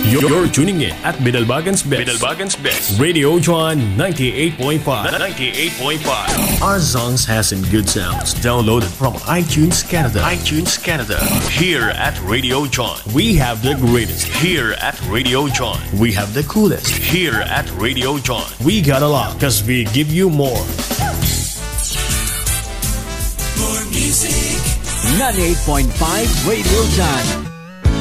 You're tuning in at Bidalbagan's Best. Radio John 98.5. Our songs has some good sounds. Downloaded from iTunes Canada. Here at Radio John, we have the greatest. Here at Radio John, we have the coolest. Here at Radio John, we got a lot because we give you more. More music. 98.5 Radio John.